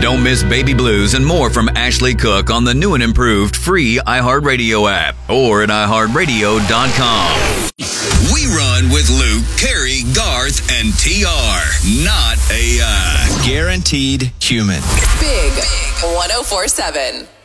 Don't miss Baby Blues and more from Ashley Cook on the new and improved free iHeartRadio app or at iHeartRadio.com. We run with Luke, Carrie, Garth, and TR. Not AI. Guaranteed human. Big 104.7.